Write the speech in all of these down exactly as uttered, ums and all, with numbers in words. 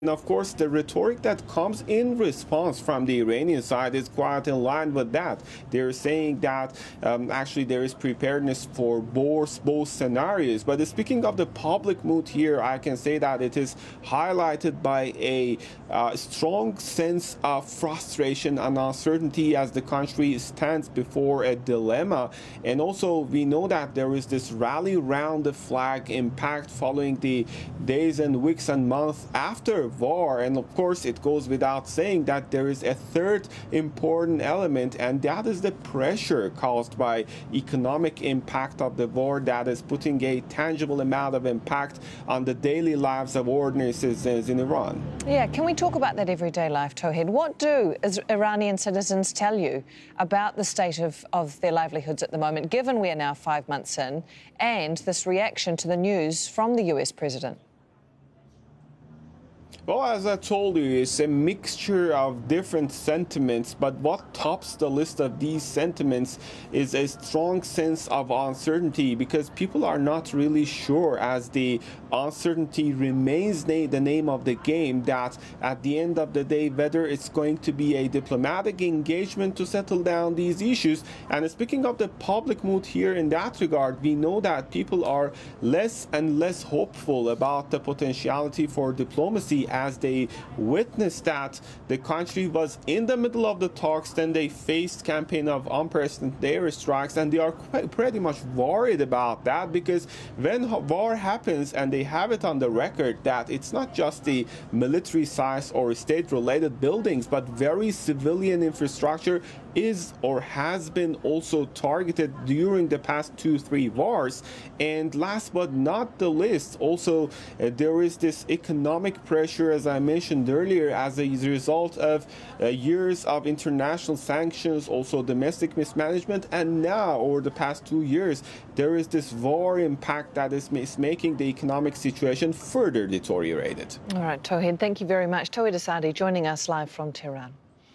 And of course, the rhetoric that comes in response from the Iranian side is quite in line with that. They're saying that um, actually there is preparedness for both, both scenarios. But speaking of the public mood here, I can say that it is highlighted by a uh, strong sense of frustration and uncertainty as the country stands before a dilemma. And also, we know that there is this rally round the flag impact following the days and weeks and months after war. And of course, it goes without saying that there is a third important element, and that is the pressure caused by economic impact of the war that is putting a tangible amount of impact on the daily lives of ordinary citizens in Iran. Yeah, can we talk about that everyday life, Tauhid? What do Iranian citizens tell you about the state of, of their livelihoods at the moment, given we are now five months in, and this reaction to the news from the U S president? Well, as I told you, it's a mixture of different sentiments, but what tops the list of these sentiments is a strong sense of uncertainty, because people are not really sure, as the uncertainty remains the name of the game, that at the end of the day, whether it's going to be a diplomatic engagement to settle down these issues. And speaking of the public mood here in that regard, we know that people are less and less hopeful about the potentiality for diplomacy as they witnessed that the country was in the middle of the talks, then they faced campaign of unprecedented airstrikes, and they are quite, pretty much worried about that, because when war happens, and they have it on the record that it's not just the military size or state-related buildings, but very civilian infrastructure is or has been also targeted during the past two, three wars. And last but not the least, also uh, there is this economic pressure, as I mentioned earlier, as a result of uh, years of international sanctions, also domestic mismanagement, and now over the past two years, there is this war impact that is, is making the economic situation further deteriorated. All right, Tauhid, thank you very much. Tauhid Asadi joining us live from Tehran.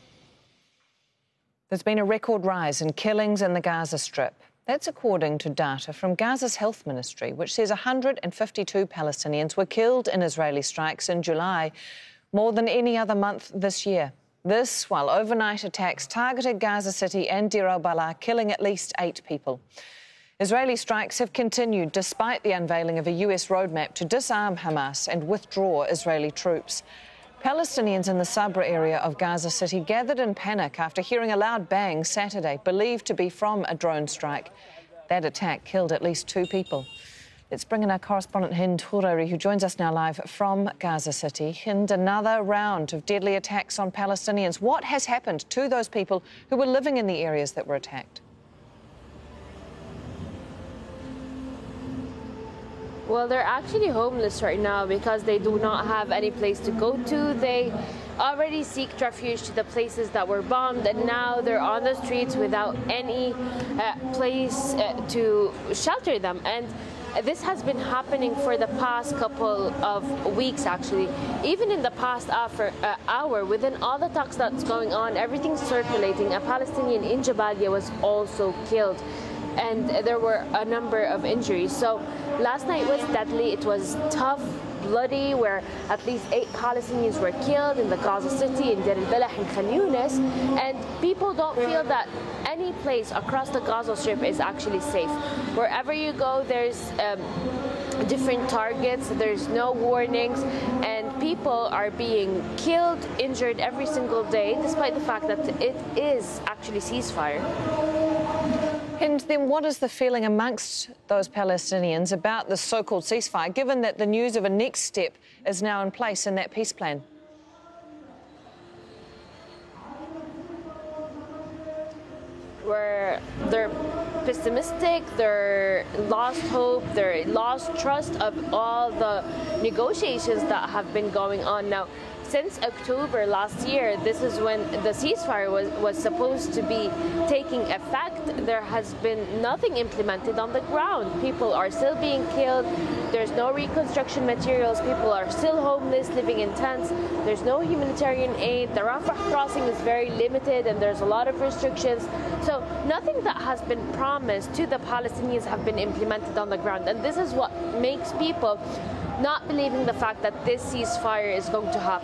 There's been a record rise in killings in the Gaza Strip. That's according to data from Gaza's health ministry, which says one hundred fifty-two Palestinians were killed in Israeli strikes in July, more than any other month this year. This while overnight attacks targeted Gaza City and Deir al-Balah, killing at least eight people. Israeli strikes have continued despite the unveiling of a U S roadmap to disarm Hamas and withdraw Israeli troops. Palestinians in the Sabra area of Gaza City gathered in panic after hearing a loud bang Saturday, believed to be from a drone strike. That attack killed at least two people. Let's bring in our correspondent Hind Hureri, who joins us now live from Gaza City. Hind, another round of deadly attacks on Palestinians. What has happened to those people who were living in the areas that were attacked? Well, they're actually homeless right now because they do not have any place to go to. They already seek refuge to the places that were bombed, and now they're on the streets without any uh, place uh, to shelter them. And this has been happening for the past couple of weeks, actually. Even in the past hour, uh, hour within all the talks that's going on, everything's circulating. A Palestinian in Jabalia was also killed, and there were a number of injuries. So last night was deadly. It was tough, bloody, where at least eight Palestinians were killed in the Gaza City, in Deir al-Balah and Khan Yunis, and people don't feel that any place across the Gaza Strip is actually safe. Wherever you go, there's um, different targets, there's no warnings, and people are being killed, injured every single day, despite the fact that it is actually ceasefire. And then what is the feeling amongst those Palestinians about the so-called ceasefire, given that the news of a next step is now in place in that peace plan? Where they're pessimistic, they're lost hope, they're lost trust of all the negotiations that have been going on now. Since October last year, this is when the ceasefire was, was supposed to be taking effect. There has been nothing implemented on the ground. People are still being killed. There's no reconstruction materials. People are still homeless, living in tents. There's no humanitarian aid. The Rafah crossing is very limited, and there's a lot of restrictions. So nothing that has been promised to the Palestinians have been implemented on the ground. And this is what makes people not believing the fact that this ceasefire is going to happen.